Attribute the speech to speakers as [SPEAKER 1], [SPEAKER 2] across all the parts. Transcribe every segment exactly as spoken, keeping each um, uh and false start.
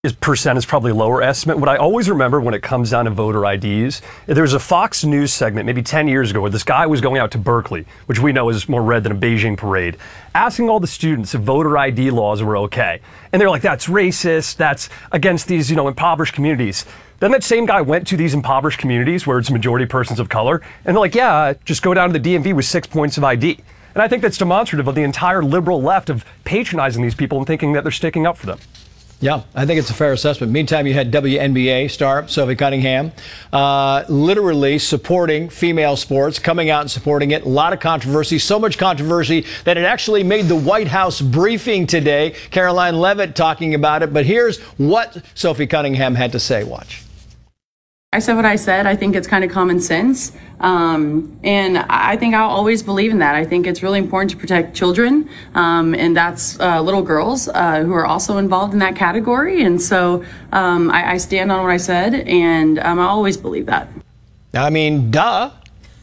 [SPEAKER 1] percent is probably a lower estimate. What I always remember when it comes down to voter I Ds, there was a Fox News segment maybe ten years ago where this guy was going out to Berkeley, which we know is more red than a Beijing parade, asking all the students if voter I D laws were okay. And they're like, that's racist, that's against these, you know, impoverished communities. Then that same guy went to these impoverished communities where it's majority persons of color, and they're like, yeah, just go down to the D M V with six points of I D. And I think that's demonstrative of the entire liberal left of patronizing these people and thinking that they're sticking up for them.
[SPEAKER 2] Yeah, I think it's a fair assessment. Meantime, you had W N B A star Sophie Cunningham uh, literally supporting female sports, coming out and supporting it. A lot of controversy, so much controversy that it actually made the White House briefing today. Caroline Levitt talking about it. But here's what Sophie Cunningham had to say. Watch.
[SPEAKER 3] I said what I said. I think it's kind of common sense. Um, and I think I'll always believe in that. I think it's really important to protect children. Um, and that's uh, little girls uh, who are also involved in that category. And so um, I, I stand on what I said, and um, I always believe that.
[SPEAKER 2] I mean, duh.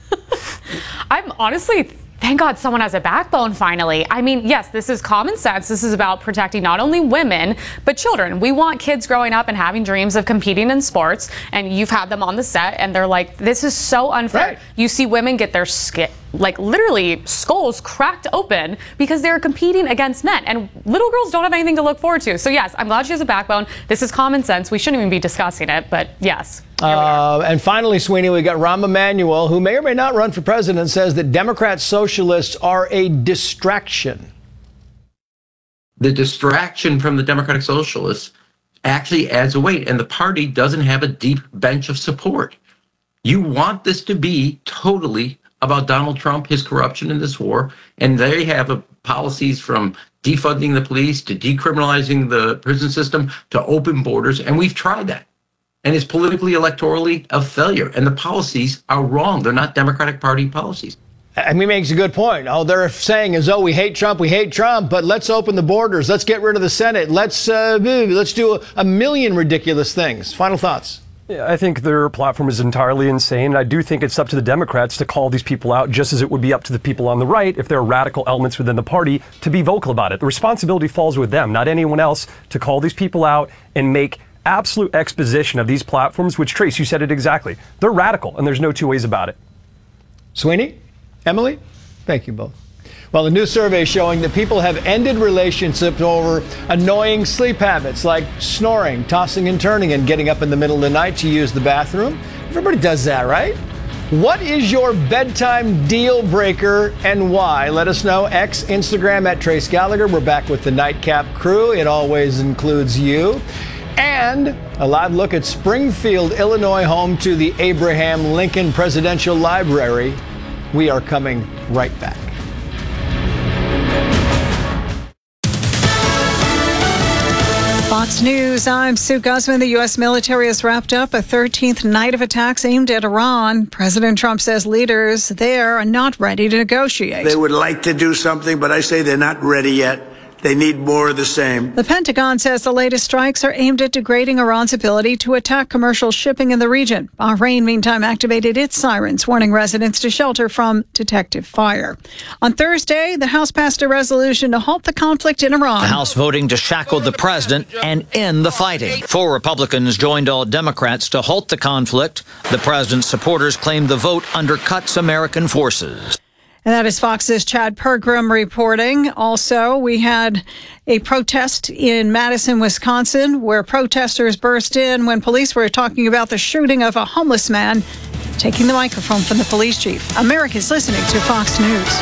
[SPEAKER 4] I'm honestly... Thank God someone has a backbone finally. I mean, yes, this is common sense. This is about protecting not only women, but children. We want kids growing up and having dreams of competing in sports. And you've had them on the set and they're like, this is so unfair. Right. You see women get their skin, like literally skulls cracked open because they're competing against men. And little girls don't have anything to look forward to. So yes, I'm glad she has a backbone. This is common sense. We shouldn't even be discussing it, but yes.
[SPEAKER 2] Uh, and finally, Sweeney, we got Rahm Emanuel, who may or may not run for president, says that Democrat socialists are a distraction.
[SPEAKER 5] The distraction from the Democratic Socialists actually adds a weight, and the party doesn't have a deep bench of support. You want this to be totally about Donald Trump, his corruption in this war, and they have a, policies from defunding the police to decriminalizing the prison system to open borders, and we've tried that. And it's politically, electorally a failure. And the policies are wrong. They're not Democratic Party policies.
[SPEAKER 2] I mean, makes a good point. All they're saying is, oh, we hate Trump, we hate Trump, but let's open the borders. Let's get rid of the Senate. Let's uh, let's do a, a million ridiculous things. Final thoughts.
[SPEAKER 1] Yeah, I think their platform is entirely insane. I do think it's up to the Democrats to call these people out, just as it would be up to the people on the right, if there are radical elements within the party, to be vocal about it. The responsibility falls with them, not anyone else, to call these people out and make absolute exposition of these platforms, which, Trace, you said it exactly. They're radical, and there's no two ways about it.
[SPEAKER 2] Sweeney, Emily, thank you both. Well, a new survey showing that people have ended relationships over annoying sleep habits like snoring, tossing and turning, and getting up in the middle of the night to use the bathroom. Everybody does that, right? What is your bedtime deal breaker and why? Let us know. X, Instagram at Trace Gallagher. We're back with the Nightcap crew. It always includes you. And a live look at Springfield, Illinois, home to the Abraham Lincoln Presidential Library. We are coming right back.
[SPEAKER 6] Fox News, I'm Sue Guzman. The U S military has wrapped up a thirteenth night of attacks aimed at Iran. President Trump says leaders there are not ready to negotiate.
[SPEAKER 7] They would like to do something, but I say they're not ready yet. They need more of the same.
[SPEAKER 6] The Pentagon says the latest strikes are aimed at degrading Iran's ability to attack commercial shipping in the region. Bahrain, meantime, activated its sirens, warning residents to shelter from detected fire. On Thursday, the House passed a resolution to halt the conflict in Iran.
[SPEAKER 8] The House voting to shackle the president and end the fighting. Four Republicans joined all Democrats to halt the conflict. The president's supporters claimed the vote undercuts American forces.
[SPEAKER 6] And that is Fox's Chad Pergram reporting. Also, we had a protest in Madison, Wisconsin, where protesters burst in when police were talking about the shooting of a homeless man, taking the microphone from the police chief. America's listening to Fox News.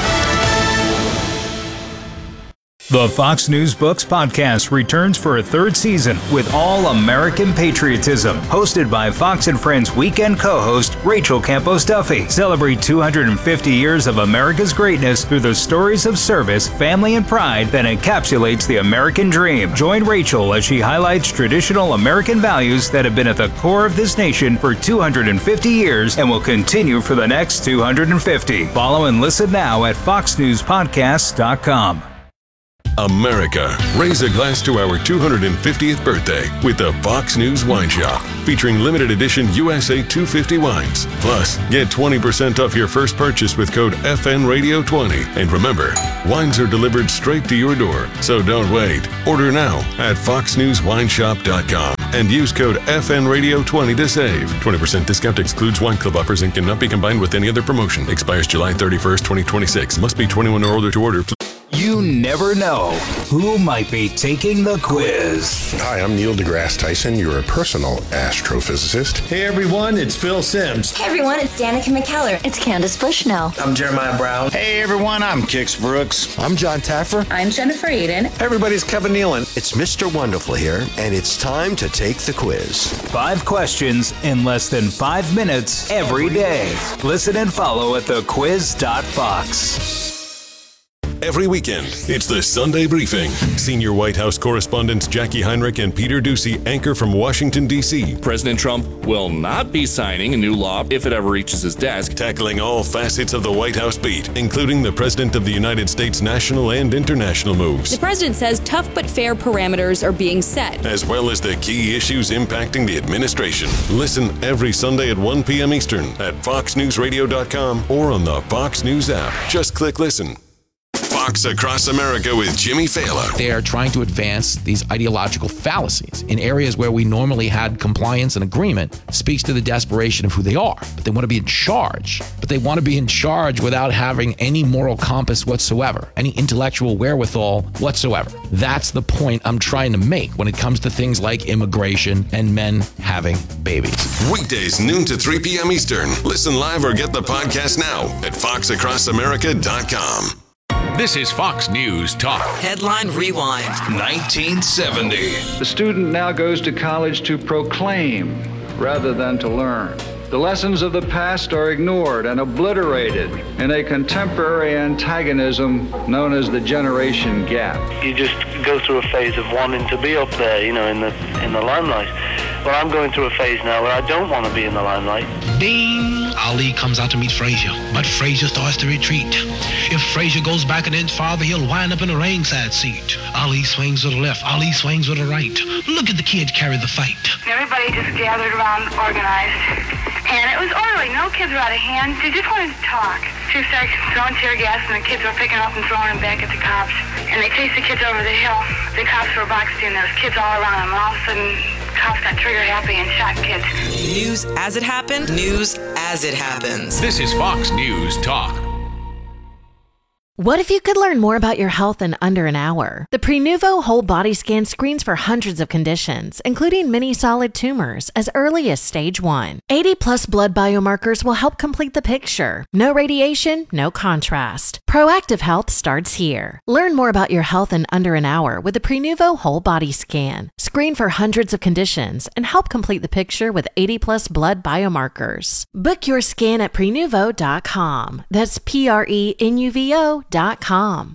[SPEAKER 9] The Fox News Books podcast returns for a third season with all American patriotism. Hosted by Fox and Friends weekend co-host Rachel Campos Duffy. Celebrate two hundred fifty years of America's greatness through the stories of service, family, and pride that encapsulates the American dream. Join Rachel as she highlights traditional American values that have been at the core of this nation for two hundred fifty years and will continue for the next two hundred fifty. Follow and listen now at fox news podcasts dot com.
[SPEAKER 10] America. Raise a glass to our two hundred fiftieth birthday with the Fox News Wine Shop, featuring limited edition U S A two fifty wines. Plus, get twenty percent off your first purchase with code F N Radio twenty. And remember, wines are delivered straight to your door, so don't wait. Order now at fox news wine shop dot com and use code F N Radio twenty to save. twenty percent discount excludes wine club offers and cannot be combined with any other promotion. Expires July thirty-first, twenty twenty-six. Must be twenty-one or older to order.
[SPEAKER 9] You never know who might be taking the quiz.
[SPEAKER 11] Hi, I'm Neil deGrasse Tyson, your personal astrophysicist.
[SPEAKER 12] Hey everyone, it's Phil Simms.
[SPEAKER 13] Hey everyone, it's Danica McKellar. It's Candace Bushnell.
[SPEAKER 14] I'm Jeremiah Brown.
[SPEAKER 15] Hey everyone, I'm Kix Brooks.
[SPEAKER 16] I'm John Taffer.
[SPEAKER 17] I'm Jennifer Aiden.
[SPEAKER 18] Hey everybody, it's Kevin Nealon.
[SPEAKER 19] It's Mister Wonderful here, and it's time to take the quiz.
[SPEAKER 9] Five questions in less than five minutes every day. Listen and follow at the quiz dot fox.
[SPEAKER 10] Every weekend, it's the Sunday Briefing. Senior White House correspondents Jackie Heinrich and Peter Doocy anchor from Washington, D C
[SPEAKER 20] President Trump will not be signing a new law if it ever reaches his desk.
[SPEAKER 10] Tackling all facets of the White House beat, including the President of the United States' national and international moves.
[SPEAKER 21] The president says tough but fair parameters are being set,
[SPEAKER 10] as well as the key issues impacting the administration. Listen every Sunday at one p.m. Eastern at fox news radio dot com or on the Fox News app. Just click listen. Fox Across America with Jimmy Fallon.
[SPEAKER 22] They are trying to advance these ideological fallacies in areas where we normally had compliance and agreement. Speaks to the desperation of who they are. But they want to be in charge. But they want to be in charge without having any moral compass whatsoever, any intellectual wherewithal whatsoever. That's the point I'm trying to make when it comes to things like immigration and men having babies.
[SPEAKER 10] Weekdays, noon to three p.m. Eastern. Listen live or get the podcast now at fox across america dot com.
[SPEAKER 23] This is Fox News Talk.
[SPEAKER 24] Headline Rewind.
[SPEAKER 23] nineteen seventy.
[SPEAKER 25] The student now goes to college to proclaim rather than to learn. The lessons of the past are ignored and obliterated in a contemporary antagonism known as the generation gap.
[SPEAKER 26] You just go through a phase of wanting to be up there, you know, in the in the limelight. Well, I'm going through a phase now where I don't want to be in the limelight.
[SPEAKER 27] Ding! Ali comes out to meet Frazier, but Frazier starts to retreat. If Frazier goes back an inch farther, he'll wind up in a ringside seat. Ali swings to the left, Ali swings to the right. Look at the kid carry the fight.
[SPEAKER 28] Everybody just gathered around, organized, and it was orderly. No kids were out of hand. They just wanted to talk. Two started throwing tear gas, and the kids were picking up and throwing them back at the cops. And they chased the kids over the hill. The cops were boxed in. There was kids all around them, and all of a sudden, cops got trigger happy and shot kids.
[SPEAKER 24] News as it happened, news as it happens.
[SPEAKER 23] This is Fox News Talk.
[SPEAKER 29] What if you could learn more about your health in under an hour? The Prenuvo Whole Body Scan screens for hundreds of conditions, including many solid tumors, as early as stage one. eighty plus blood biomarkers will help complete the picture. No radiation, no contrast. Proactive health starts here. Learn more about your health in under an hour with the Prenuvo Whole Body Scan. Screen for hundreds of conditions and help complete the picture with eighty plus blood biomarkers. Book your scan at prenuvo dot com. That's P R E N U V O dot com.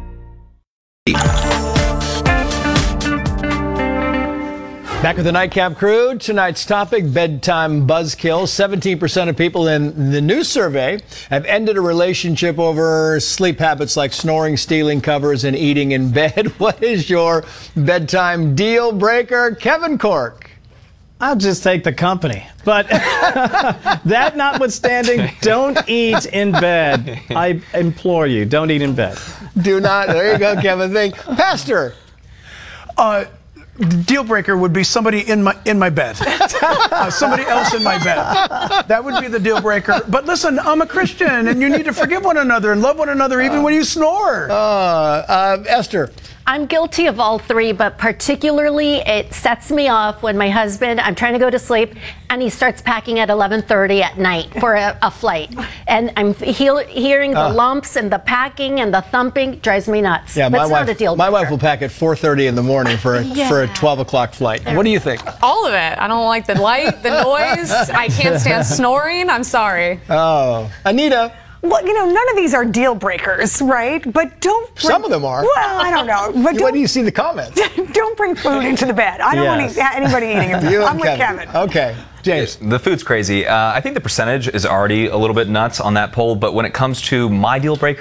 [SPEAKER 2] Back with the Nightcap Crew. Tonight's topic, bedtime buzzkill. seventeen percent of people in the new survey have ended a relationship over sleep habits like snoring, stealing covers, and eating in bed. What is your bedtime deal breaker, Kevin Cork?
[SPEAKER 30] I'll just take the company. But that notwithstanding, don't eat in bed. I implore you, don't eat in bed.
[SPEAKER 2] Do not. There you go, Kevin. Think. Pastor.
[SPEAKER 31] Uh, deal breaker would be somebody in my in my bed. uh, somebody else in my bed. That would be the deal breaker. But listen, I'm a Christian, and you need to forgive one another and love one another even uh, when you snore.
[SPEAKER 2] Uh, uh, Esther.
[SPEAKER 32] I'm guilty of all three, but particularly it sets me off when my husband, I'm trying to go to sleep, and he starts packing at eleven thirty at night for a, a flight. And I'm he- hearing the uh, lumps and the packing and the thumping. Drives me nuts.
[SPEAKER 2] Yeah,
[SPEAKER 32] That's
[SPEAKER 2] my
[SPEAKER 32] not
[SPEAKER 2] wife,
[SPEAKER 32] a deal
[SPEAKER 2] my
[SPEAKER 32] breaker.
[SPEAKER 2] wife will pack at four thirty in the morning for a, yeah. for a twelve o'clock flight. What do you think?
[SPEAKER 4] All of it. I don't like the light, the noise. I can't stand snoring. I'm sorry.
[SPEAKER 2] Oh. Anita.
[SPEAKER 33] Well, you know, none of these are deal breakers, right? But don't. Bring,
[SPEAKER 2] Some of them are.
[SPEAKER 33] Well, I don't know. But
[SPEAKER 2] when do you see the comments?
[SPEAKER 33] Don't bring food into the bed. I don't yes. want anybody eating in bed.
[SPEAKER 2] You
[SPEAKER 33] I'm with
[SPEAKER 2] Kevin.
[SPEAKER 33] Kevin.
[SPEAKER 2] Okay. James.
[SPEAKER 34] The food's crazy. Uh, I think the percentage is already a little bit nuts on that poll, but when it comes to my deal breaker,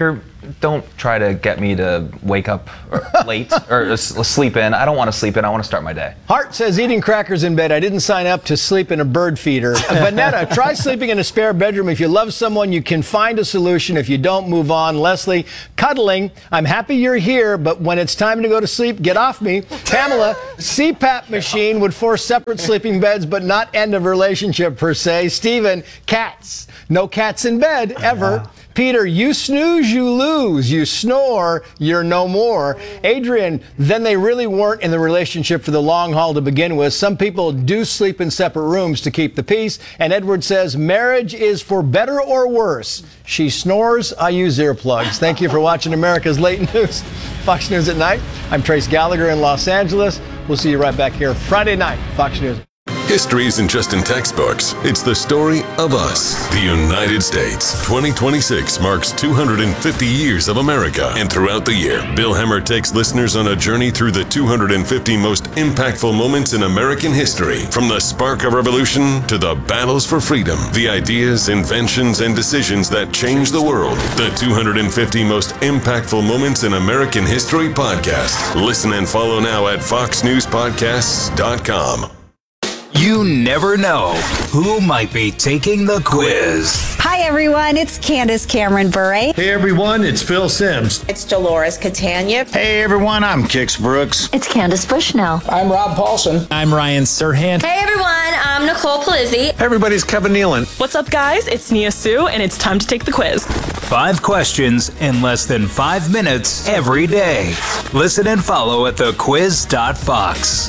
[SPEAKER 1] don't try to get me to wake up late or s- sleep in. I don't want to sleep in. I want to start my day.
[SPEAKER 2] Hart says eating crackers in bed. I didn't sign up to sleep in a bird feeder. Vanetta, try sleeping in a spare bedroom. If you love someone, you can find a solution. If you don't, move on. Leslie, cuddling. I'm happy you're here, but when it's time to go to sleep, get off me. Pamela, C PAP machine would force separate sleeping beds, but not end of relationship per se. Stephen, cats. No cats in bed, ever. Yeah. Peter, you snooze, you lose. You snore, you're no more. Adrian, then they really weren't in the relationship for the long haul to begin with. Some people do sleep in separate rooms to keep the peace. And Edward says, marriage is for better or worse. She snores, I use earplugs. Thank you for watching America's Late News. Fox News at Night. I'm Trace Gallagher in Los Angeles. We'll see you right back here Friday night, Fox News.
[SPEAKER 10] History isn't just in textbooks. It's the story of us, the United States. twenty twenty-six marks two hundred fifty years of America. And throughout the year, Bill Hemmer takes listeners on a journey through the two hundred fifty most impactful moments in American history. From the spark of revolution to the battles for freedom, the ideas, inventions, and decisions that changed the world. The two hundred fifty most impactful moments in American history podcast. Listen and follow now at fox news podcasts dot com.
[SPEAKER 9] You never know who might be taking the quiz.
[SPEAKER 3] Hi, everyone. It's Candace Cameron Bure.
[SPEAKER 5] Hey, everyone. It's Phil Sims.
[SPEAKER 6] It's Dolores Catania.
[SPEAKER 15] Hey, everyone. I'm Kix Brooks.
[SPEAKER 7] It's Candace Bushnell.
[SPEAKER 8] I'm Rob Paulson.
[SPEAKER 11] I'm Ryan Serhant.
[SPEAKER 12] Hey, everyone. I'm Nicole Palizzi.
[SPEAKER 13] Hey, everybody's Kevin Nealon.
[SPEAKER 14] What's up, guys? It's Nia Sue, and it's time to take the quiz.
[SPEAKER 9] Five questions in less than five minutes every day. Listen and follow at the quiz dot fox.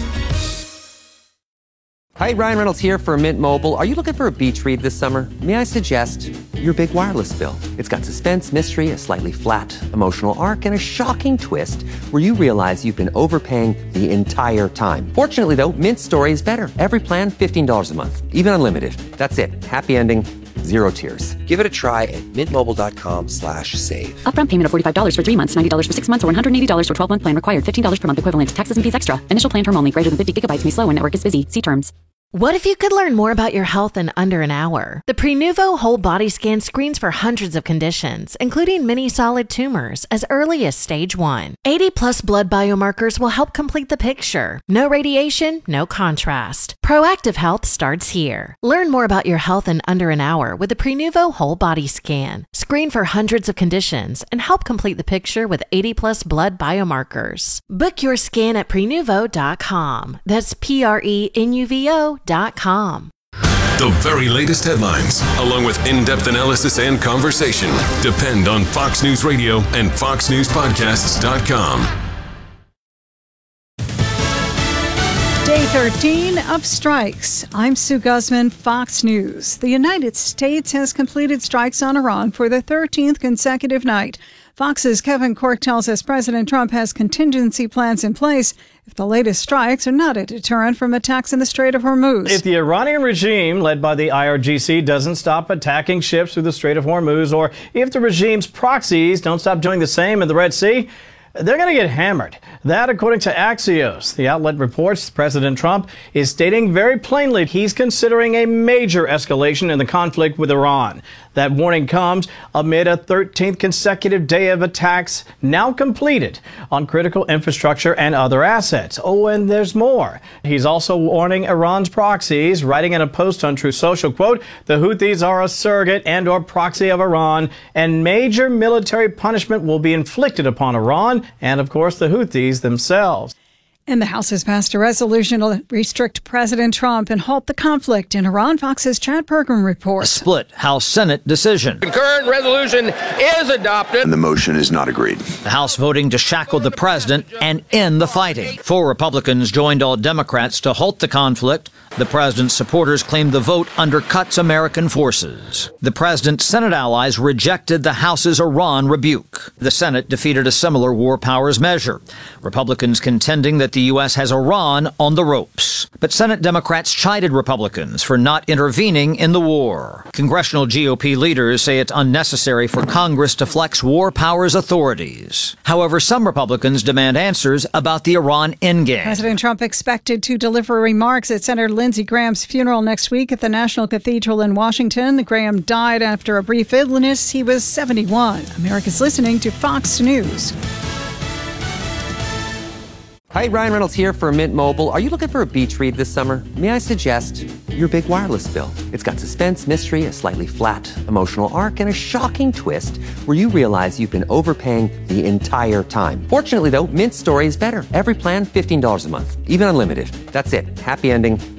[SPEAKER 16] Hi, Ryan Reynolds here for Mint Mobile. Are you looking for a beach read this summer? May I suggest your big wireless bill? It's got suspense, mystery, a slightly flat emotional arc, and a shocking twist where you realize you've been overpaying the entire time. Fortunately, though, Mint's story is better. Every plan, fifteen dollars a month, even unlimited. That's it. Happy ending. Zero tears. Give it a try at mintmobile.com slash save.
[SPEAKER 21] Upfront payment of forty-five dollars for three months, ninety dollars for six months, or one hundred eighty dollars for twelve-month plan required. fifteen dollars per month equivalent. Taxes and fees extra. Initial plan term only. Greater than fifty gigabytes may slow when network is busy. See terms.
[SPEAKER 29] What if you could learn more about your health in under an hour? The Prenuvo Whole Body Scan screens for hundreds of conditions, including many solid tumors, as early as stage one. eighty plus blood biomarkers will help complete the picture. No radiation, no contrast. Proactive health starts here. Learn more about your health in under an hour with the Prenuvo Whole Body Scan. Screen for hundreds of conditions and help complete the picture with eighty plus blood biomarkers. Book your scan at prenuvo dot com. That's P R E N U V O dot com.
[SPEAKER 10] The very latest headlines, along with in-depth analysis and conversation, depend on Fox News Radio and fox news podcasts dot com.
[SPEAKER 17] Day thirteen of strikes. I'm Sue Guzman, Fox News. The United States has completed strikes on Iran for the thirteenth consecutive night. Fox's Kevin Corke tells us President Trump has contingency plans in place if the latest strikes are not a deterrent from attacks in the Strait of Hormuz.
[SPEAKER 30] If the Iranian regime, led by the I R G C, doesn't stop attacking ships through the Strait of Hormuz, or if the regime's proxies don't stop doing the same in the Red Sea, they're going to get hammered. That, according to Axios. The outlet reports President Trump is stating very plainly he's considering a major escalation in the conflict with Iran. That warning comes amid a thirteenth consecutive day of attacks now completed on critical infrastructure and other assets. Oh, and there's more. He's also warning Iran's proxies, writing in a post on True Social, quote, the Houthis are a surrogate and or proxy of Iran, and major military punishment will be inflicted upon Iran and, of course, the Houthis themselves.
[SPEAKER 17] And the House has passed a resolution to restrict President Trump and halt the conflict in Iran. Fox's Chad Pergram reports.
[SPEAKER 18] A split House Senate decision.
[SPEAKER 34] Concurrent resolution is adopted.
[SPEAKER 35] And the motion is not agreed.
[SPEAKER 18] The House voting to shackle the president and end the fighting. Four Republicans joined all Democrats to halt the conflict. The president's supporters claimed the vote undercuts American forces. The president's Senate allies rejected the House's Iran rebuke. The Senate defeated a similar war powers measure. Republicans contending that the U S has Iran on the ropes. But Senate Democrats chided Republicans for not intervening in the war. Congressional G O P leaders say it's unnecessary for Congress to flex war powers authorities. However, some Republicans demand answers about the Iran endgame.
[SPEAKER 17] President Trump expected to deliver remarks at Senator Lindsey Lindsey Graham's funeral next week at the National Cathedral in Washington. Graham died after a brief illness. He was seventy-one. America's listening to Fox News.
[SPEAKER 16] Hi, Ryan Reynolds here for Mint Mobile. Are you looking for a beach read this summer? May I suggest your big wireless bill? It's got suspense, mystery, a slightly flat emotional arc, and a shocking twist where you realize you've been overpaying the entire time. Fortunately, though, Mint's story is better. Every plan, fifteen dollars a month, even unlimited. That's it. Happy ending,